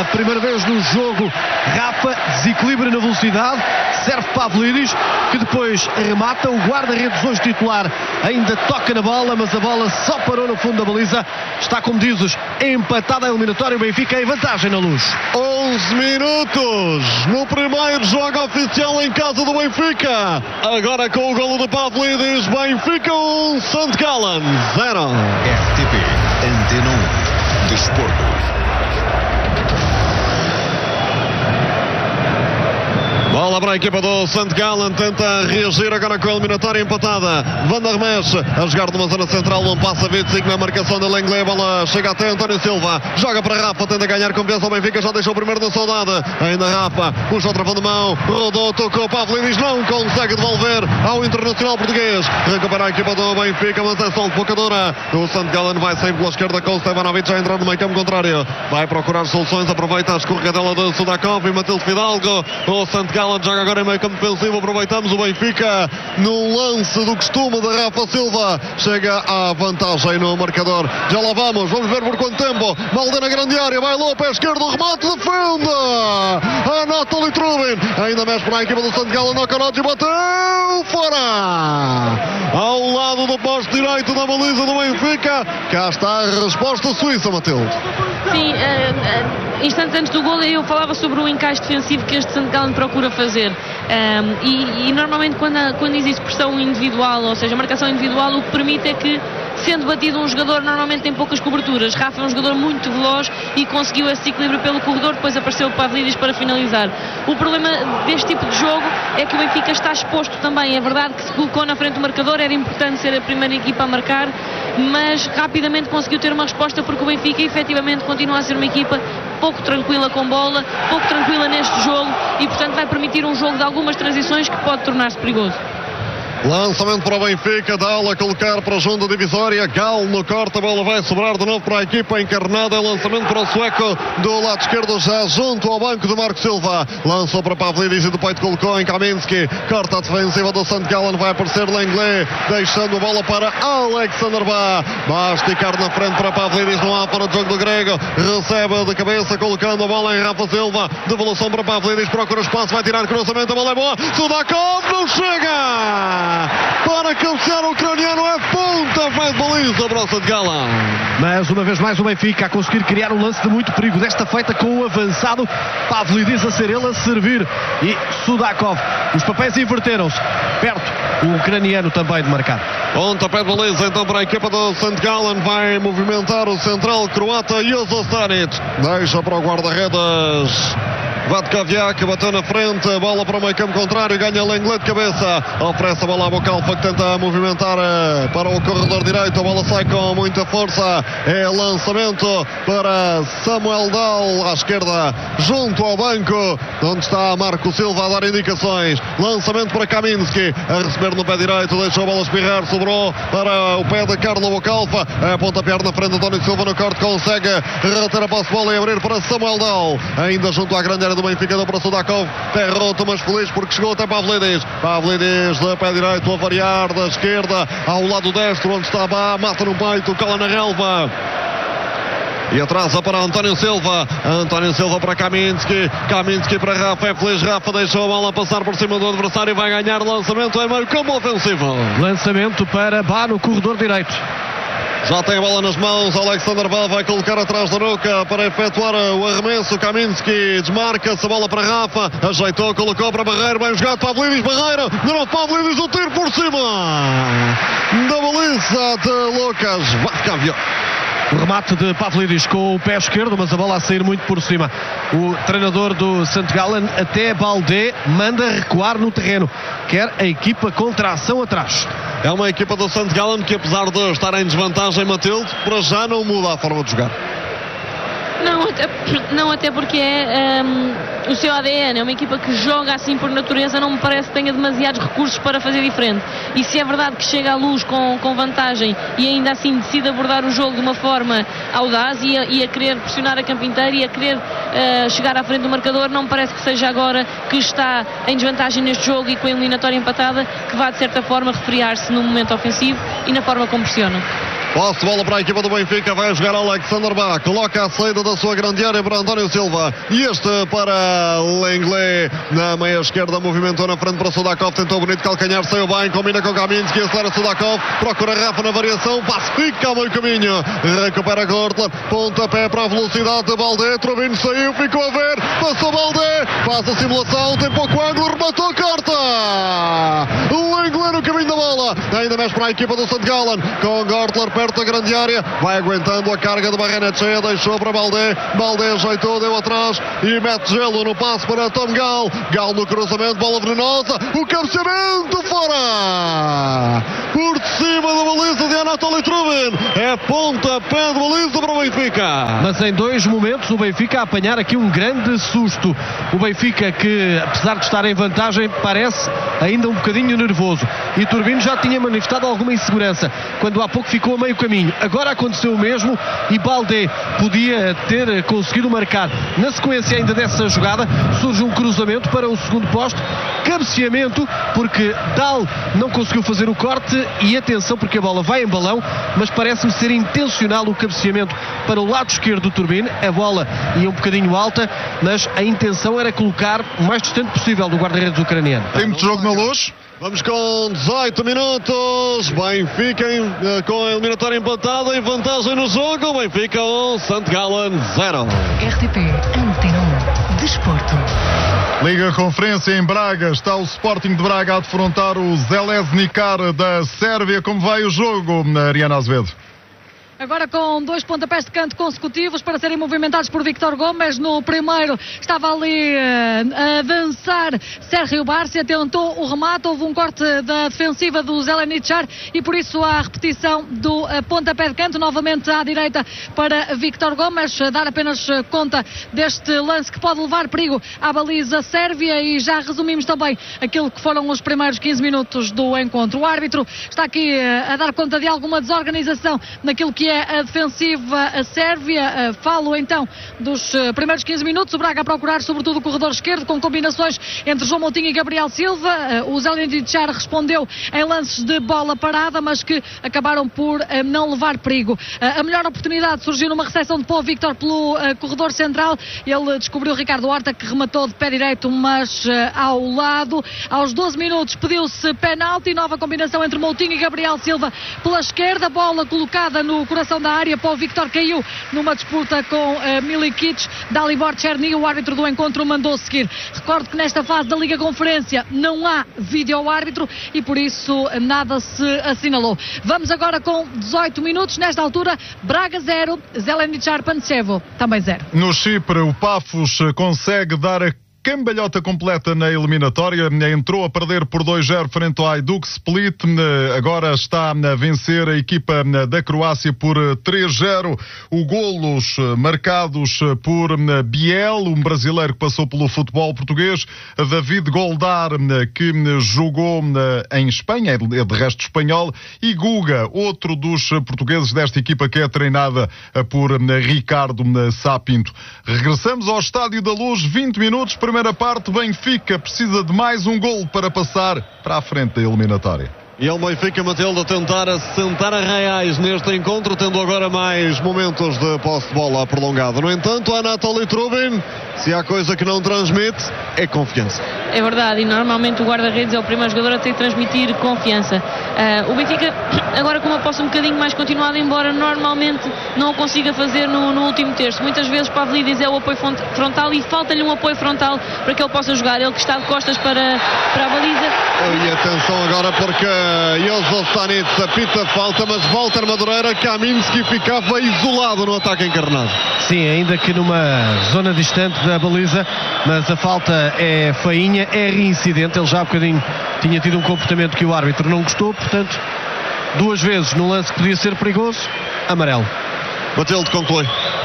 primeira vez no jogo. Rafa desequilibra na velocidade, serve Pavlidis, que depois remata. O guarda-redes hoje titular ainda toca na bola, mas a bola só parou no fundo da baliza. Está, como dizes, empatada a eliminatória. O Benfica em vantagem na Luz. 11 minutos no primeiro jogo oficial em casa do Benfica. Agora com o golo de Pavlidis, Benfica 1, St. Gallen 0. RTP Antena 1 Desporto. Bola para a equipa do St. Gallen, tenta reagir agora com a eliminatória empatada. Van der Mesch a jogar numa zona central, não passa 25 na marcação da Lenglet. Bola chega até António Silva, joga para Rafa, tenta ganhar confiança ao Benfica, já deixou o primeiro da saudade. Ainda Rafa, puxa outra de mão, rodou, tocou, Pavlidis não consegue devolver ao Internacional português. Recupera a equipa do Benfica, manutenção de focadora. O St. Gallen vai sempre pela esquerda com o Stevanovic a entrar no meio campo contrário. Vai procurar soluções, aproveita a escorregadela de Sudakov e Matilde Fidalgo. O St. Gallen joga agora em meio campo defensivo, aproveitamos o Benfica num lance do costume de Rafa Silva, chega à vantagem no marcador. Já lá vamos ver por quanto tempo. Balde na grande área, vai lá, pé esquerdo, remate, defende a Natalie Trubin, ainda mexe para a equipa do St. Gallen, Nakaradze bateu fora ao lado do poste direito da baliza do Benfica. Cá está a resposta suíça, Matilde. Sim, instantes antes do gol eu falava sobre o encaixe defensivo que este St. Gallen procura fazer, e normalmente quando existe pressão individual, ou seja, marcação individual, o que permite é que, sendo batido um jogador, normalmente tem poucas coberturas. Rafa é um jogador muito veloz e conseguiu esse equilíbrio pelo corredor, depois apareceu o Pavlidis para finalizar. O problema deste tipo de jogo é que o Benfica está exposto também. É verdade que se colocou na frente do marcador, era importante ser a primeira equipa a marcar, mas rapidamente conseguiu ter uma resposta, porque o Benfica efetivamente continua a ser uma equipa pouco tranquila com bola, pouco tranquila neste jogo, e portanto vai permitir um jogo de algumas transições que pode tornar-se perigoso. Lançamento para o Benfica, Dal a colocar para junto da divisória, Gal no corte, a bola vai sobrar de novo para a equipa encarnada. Lançamento para o sueco do lado esquerdo, já junto ao banco de Marco Silva, lançou para Pavlidis e depois colocou em Kaminski, corta a defensiva do St. Gallen, vai aparecer Lenglet, deixando a bola para Alexander Bá, vai esticar na frente para Pavlidis, não há para o jogo do grego, recebe de cabeça, colocando a bola em Rafa Silva, devolução para Pavlidis, procura espaço, vai tirar cruzamento, a bola é boa, Sudakov não chega para cabecear o ucraniano, é ponta, vai de baliza para o St. Gallen. Mas uma vez mais o Benfica a conseguir criar um lance de muito perigo, desta feita com o avançado Pavlidis a ser ele a servir e Sudakov. Os papéis inverteram-se, perto o ucraniano também de marcar. Pontapé de baliza então para a equipa do St. Gallen, vai movimentar o central croata Jozo Stanic, deixa para o guarda-redes Vatkoviak, bateu na frente, bola para o meio campo contrário, ganha Lenglet de cabeça, oferece a bola à Bocalfa, que tenta movimentar para o corredor direito, a bola sai com muita força, é lançamento para Samuel Dal à esquerda, junto ao banco, onde está Marco Silva a dar indicações, lançamento para Kaminski, a receber no pé direito, deixou a bola espirrar, sobrou para o pé de Carlo Bocalfa, a pontapé na frente, António Silva no corte, consegue reter a posse de bola e abrir para Samuel Dal, ainda junto à grande área do Benfica, deu para Sudakov, derrota, mas feliz porque chegou até Pavlidis, Pavlidis de pé direito a variar da esquerda ao lado destro, onde está Bá, mata no peito, cola na relva e atrasa para António Silva, António Silva para Kaminski, Kaminski para Rafa, é feliz, Rafa deixou a bola passar por cima do adversário e vai ganhar lançamento em meio campo ofensivo. Lançamento para Bá no corredor direito. Já tem a bola nas mãos, Alexander Bá vai colocar atrás da nuca para efetuar o arremesso, Kaminski desmarca-se, a bola para Rafa, ajeitou, colocou para Barreiro, bem jogado, Pavlidis, Barreiro, de novo Pavlidis, o tiro por cima da baliza de Lucas Vatkoviak. O remate de Pavlidis com o pé esquerdo, mas a bola a sair muito por cima. O treinador do St. Gallen, até Balde, manda recuar no terreno. Quer a equipa com tração atrás. É uma equipa do St. Gallen que, apesar de estar em desvantagem, Matilde, para já não muda a forma de jogar. Não, até porque é o seu ADN, é uma equipa que joga assim por natureza, não me parece que tenha demasiados recursos para fazer diferente. E se é verdade que chega à Luz com vantagem e ainda assim decide abordar o jogo de uma forma audaz e a querer pressionar a campo inteiro e a querer chegar à frente do marcador, não me parece que seja agora que está em desvantagem neste jogo e com a eliminatória empatada que vá de certa forma refriar-se no momento ofensivo e na forma como pressiona. Posse de bola para a equipa do Benfica. Vai jogar Alexander Bach. Coloca a saída da sua grande área para António Silva. E este para Lenglet. Na meia esquerda, movimentou na frente para Sudakov. Tentou bonito calcanhar, saiu bem. Combina com Kaminski. Acelera Sudakov. Procura Rafa na variação. Passe fica a meio caminho. Recupera Gortler. Pontapé para a velocidade de Balde. Trubin saiu, ficou a ver. Passou Balde. Faz a simulação. Tem pouco ângulo. Rematou, corta. Lenglet no caminho da bola. Ainda mais para a equipa do St. Gallen. Com Gortler perto da grande área. Vai aguentando a carga de Barrenetxea. Deixou para Balde. Balde ajeitou, deu atrás e mete gelo no passe para Tom Gal. Gal no cruzamento. Bola venenosa. O cabeceamento fora. Por cima da baliza de Anatoly Trubin. É pontapé de baliza para o Benfica. Mas em 2 momentos o Benfica a apanhar aqui um grande susto. O Benfica que, apesar de estar em vantagem, parece ainda um bocadinho nervoso. E Turbino já tinha manifestado alguma insegurança quando há pouco ficou a meio caminho. Agora aconteceu o mesmo e Balde podia ter conseguido marcar. Na sequência ainda dessa jogada surge um cruzamento para o segundo poste. Cabeceamento porque Dal não conseguiu fazer o corte e atenção porque a bola vai em balão, mas parece-me ser intencional o cabeceamento para o lado esquerdo do Turbine. A bola ia um bocadinho alta, mas a intenção era colocar o mais distante possível do guarda-redes ucraniano. Tem muito jogo na Luz. Vamos com 18 minutos. Benfica com a eliminatória empatada, em vantagem no jogo. Benfica 1, St. Gallen 0. RTP Antena 1 Desporto. Liga Conferência em Braga. Está o Sporting de Braga a defrontar o Željezničar da Sérvia. Como vai o jogo, Ariana Azevedo? Agora com 2 pontapés de canto consecutivos para serem movimentados por Victor Gomes. No primeiro estava ali a dançar Sérgio Bárcia, tentou o remate, houve um corte da defensiva do Željezničar e por isso a repetição do pontapé de canto, novamente à direita para Victor Gomes, dar apenas conta deste lance que pode levar perigo à baliza sérvia. E já resumimos também aquilo que foram os primeiros 15 minutos do encontro. O árbitro está aqui a dar conta de alguma desorganização naquilo que é a defensiva sérvia. Falo então dos primeiros 15 minutos. O Braga a procurar sobretudo o corredor esquerdo com combinações entre João Moutinho e Gabriel Silva. O Željezničar respondeu em lances de bola parada, mas que acabaram por não levar perigo. A melhor oportunidade surgiu numa recepção de Pau Victor pelo corredor central. Ele descobriu Ricardo Horta, que rematou de pé direito, mas ao lado. Aos 12 minutos pediu-se penalti. Nova combinação entre Moutinho e Gabriel Silva pela esquerda. Bola colocada no coração da área. Pau Victor caiu numa disputa com Milikic. Dalibor Cherny, o árbitro do encontro, mandou seguir. Recordo que nesta fase da Liga Conferência não há vídeo-árbitro e por isso nada se assinalou. Vamos agora com 18 minutos. Nesta altura, Braga 0, Željezničar Pančevo também 0. No Chipre, o Pafos consegue dar a cambalhota completa na eliminatória. Entrou a perder por 2-0 frente ao Hajduk Split. Agora está a vencer a equipa da Croácia por 3-0. O golos marcados por Biel, um brasileiro que passou pelo futebol português. David Goldar, que jogou em Espanha, é de resto espanhol. E Guga, outro dos portugueses desta equipa que é treinada por Ricardo Sá Pinto. Regressamos ao Estádio da Luz, 20 minutos. Primeira parte, Benfica precisa de mais um golo para passar para a frente da eliminatória. E é o Benfica, Matilde, a tentar assentar a Reais neste encontro, tendo agora mais momentos de posse de bola prolongada. No entanto, Anatoly Trubin, se há coisa que não transmite, é confiança. É verdade, e normalmente o guarda-redes é o primeiro jogador a ter que transmitir confiança. O Benfica, agora com uma posse um bocadinho mais continuada, embora normalmente não o consiga fazer no último terço. Muitas vezes Pavlidis é o apoio frontal e falta-lhe um apoio frontal para que ele possa jogar. Ele que está de costas para a baliza. E atenção agora porque Jozo Stanic apita falta, mas Walter Madureira, Kaminski ficava isolado no ataque encarnado. Sim, ainda que numa zona distante da baliza, mas a falta é feinha, é reincidente. Ele já há bocadinho tinha tido um comportamento que o árbitro não gostou, portanto, 2 vezes no lance que podia ser perigoso, amarelo. Matilde, conclui.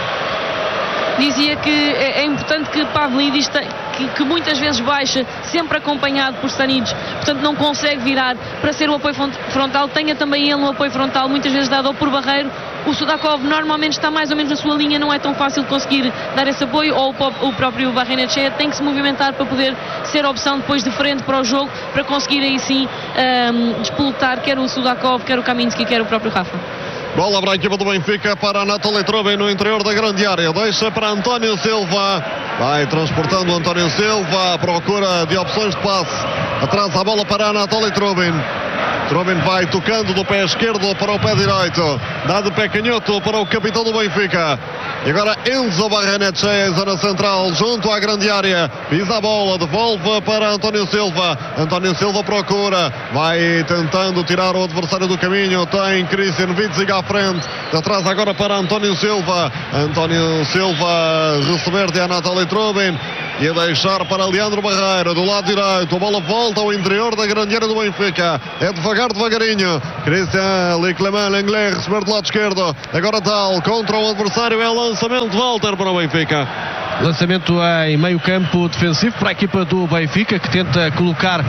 Dizia que é importante que Pavlidis, que muitas vezes baixa, sempre acompanhado por Stanic, portanto não consegue virar para ser o apoio frontal, tenha também ele um apoio frontal, muitas vezes dado ou por Barreiro. O Sudakov normalmente está mais ou menos na sua linha, não é tão fácil conseguir dar esse apoio, ou o próprio Barrenetxea tem que se movimentar para poder ser opção depois de frente para o jogo, para conseguir aí sim despoletar quer o Sudakov, quer o Kaminski, quer o próprio Rafa. Bola para a equipa do Benfica, para Anatoly Trubin no interior da grande área. Deixa para António Silva. Vai transportando António Silva à procura de opções de passe. Atrás a bola para Anatoly Trubin. Trubin vai tocando do pé esquerdo para o pé direito. Dá de pé canhoto para o capitão do Benfica. E agora Enzo Barrenetxea em zona central, junto à grande área. Pisa a bola, devolve para António Silva. António Silva procura. Vai tentando tirar o adversário do caminho. Tem Christian Witzig à frente. De atrás agora para António Silva. António Silva receber de Anatoly Trubin. E a deixar para Leandro Barreiro do lado direito. A bola volta ao interior da grande área do Benfica. É devagarinho. Christian Leclerc Lenglet receber do lado esquerdo. Agora Tal contra o adversário. É lançamento de Walter para o Benfica. Lançamento em meio campo defensivo para a equipa do Benfica, que tenta colocar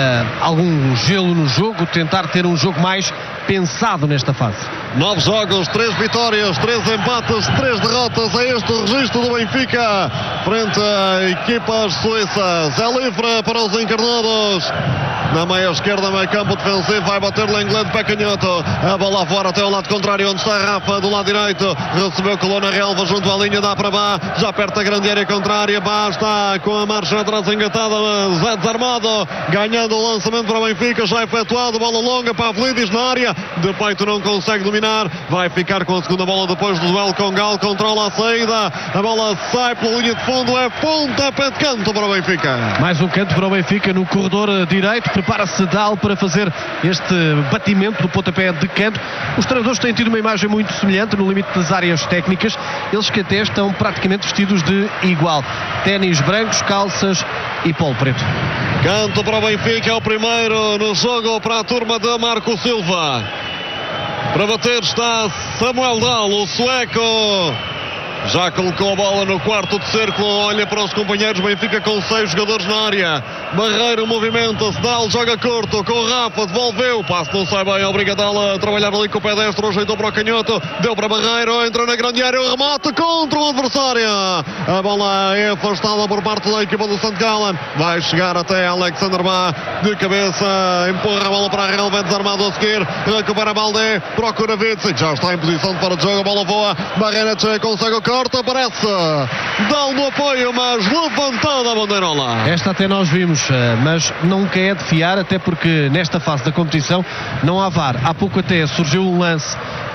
algum gelo no jogo, tentar ter um jogo mais pensado nesta fase. 9 jogos, 3 vitórias, 3 empates, 3 derrotas. É este o registro do Benfica frente a equipas suíças. É livre para os encarnados. Na meia esquerda, meio campo defensivo, vai bater Lenglet de pé canhoto. A bola fora até o lado contrário, onde está Rafa, do lado direito. Recebeu, colou na relva, junto à linha, dá para Bá. Já perto da grande área contrária. Bá está com a marcha atrás engatada. Zé desarmado, ganhando o lançamento para o Benfica. Já efetuado, bola longa para Pavlidis na área. De peito não consegue dominar. Vai ficar com a segunda bola depois do duelo com Gal. Controla a saída. A bola sai pela linha de fundo. É pontapé de canto para o Benfica. Mais um canto para o Benfica no corredor direito. Prepara-se Dal para fazer este batimento do pontapé de canto. Os treinadores têm tido uma imagem muito semelhante no limite das áreas técnicas. Eles que até estão praticamente vestidos de igual. Ténis brancos, calças e polo preto. Canto para o Benfica, é o primeiro no jogo para a turma de Marco Silva. Para bater está Samuel Dal, o sueco. Já colocou a bola no quarto de círculo. Olha para os companheiros. Benfica com 6 jogadores na área. Barreiro movimenta-se. Dal joga curto com o Rafa. Devolveu. Passo não sai bem. Obriga Dal a trabalhar ali com o pé destro. Ajeitou para o canhoto. Deu para Barreiro. Entra na grande área. O remate contra o adversário. A bola é afastada por parte da equipa do St. Gallen. Vai chegar até Alexander Bá. De cabeça. Empurra a bola para a relva. Desarmado a seguir. Recupera Baldé. Procura Witzig. Já está em posição de fora de jogo. A bola voa. Barrenetxea consegue o corte, aparece, dá um apoio, mas levantada a bandeirola. Esta até nós vimos, mas nunca é de fiar, até porque nesta fase da competição não há VAR. Há pouco até surgiu um lance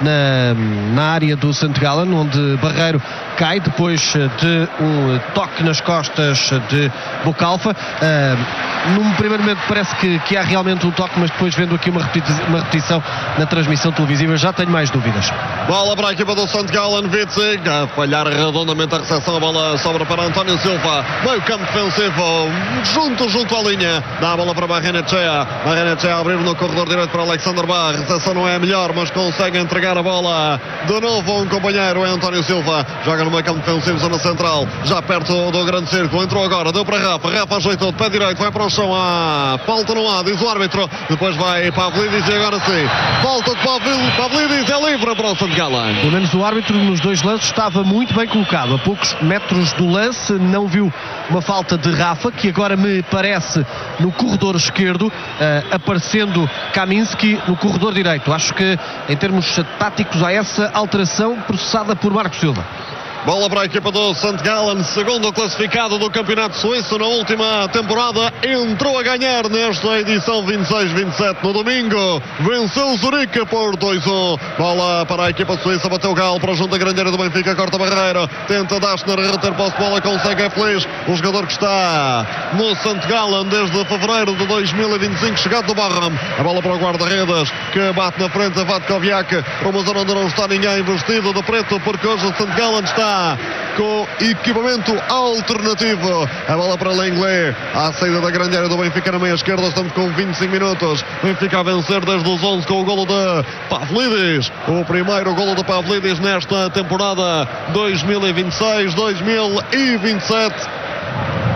na área do St. Gallen, onde Barreiro cai depois de um toque nas costas de Bocalfa. Num primeiro momento parece que há realmente um toque, mas depois vendo aqui uma repetição na transmissão televisiva já tenho mais dúvidas. Bola para a equipa do St. Gallen, Witzig a falhar redondamente a recepção. A bola sobra para António Silva, meio campo defensivo, junto à linha. Dá a bola para Barrenetxea. Barrenetxea a abrir no corredor direito para Alexander Bá. A recepção não é a melhor, mas consegue entregar a bola de novo a um companheiro. É António Silva, joga no meio campo defensivo, zona central, já perto do grande círculo. Entrou agora, deu para Rafa. Rafa ajeitou de pé direito, vai para o chão. Falta no ar, diz o árbitro. Depois vai Pavlidis e agora sim, falta de Pavlidis, é livre para o St. Gallen. Pelo menos o árbitro nos dois lances estava muito bem colocado. A poucos metros do lance não viu uma falta de Rafa, que agora me parece no corredor esquerdo, aparecendo Kaminski no corredor direito. Acho que em termos táticos há essa alteração processada por Marco Silva. Bola para a equipa do St. Gallen, segundo classificado do Campeonato Suíço na última temporada. Entrou a ganhar nesta edição 26-27 no domingo. Venceu Zurique por 2-1. Bola para a equipa suíça, bateu o Galo para junto da grande área do Benfica, corta Barreiro. Tenta Dashner reter posse de bola, consegue, é feliz. O jogador que está no St. Gallen desde fevereiro de 2025, chegado do Barham. A bola para o guarda-redes, que bate na frente a Vatkoviak, para uma zona onde não está ninguém vestido de preto, porque hoje o St. Gallen está com equipamento alternativo. A bola para Lenglet, à saída da grande área do Benfica na meia esquerda. Estamos com 25 minutos. Benfica a vencer desde os 11 com o golo de Pavlidis. O primeiro golo de Pavlidis nesta temporada 2026-2027.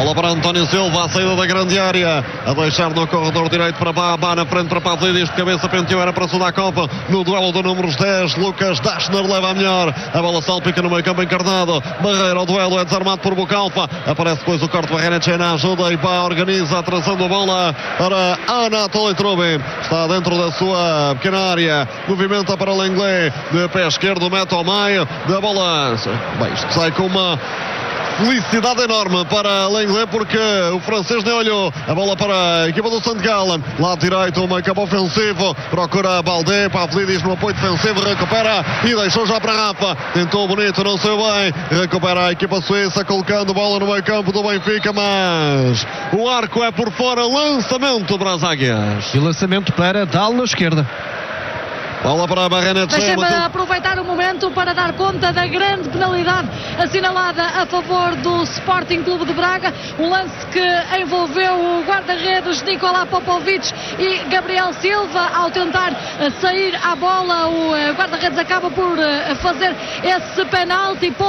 Bola para António Silva, a saída da grande área, a deixar no corredor direito para Babá, na frente para Pavlidis, de cabeça penteou, era para Sudakov, no duelo do número 10, Lucas Dashner leva a melhor, a bola salpica no meio campo encarnado, Barreira ao duelo, é desarmado por Bucalfa, aparece depois o corte, Barreira na ajuda e Bá organiza, atrasando a bola para Anatoly Trubin, está dentro da sua pequena área, movimenta para Lenglet, de pé esquerdo, mete ao meio, da bola, bem, isto sai com uma felicidade enorme para Lenglet, porque o francês nem olhou. A bola para a equipa do St. Gallen, lado direito, meio campo ofensivo, procura Baldé, Pavlidis no apoio defensivo, recupera e deixou já para Rafa, tentou bonito, não saiu bem, recupera a equipa suíça, colocando bola no meio campo do Benfica, mas o arco é por fora, lançamento para as Águias. E lançamento para Dal na esquerda. Bola para a Barreira. Deixem-me aproveitar o momento para dar conta da grande penalidade assinalada a favor do Sporting Clube de Braga. Um lance que envolveu o guarda-redes Nikola Popovic e Gabriel Silva. Ao tentar sair à bola, o guarda-redes acaba por fazer esse penalti.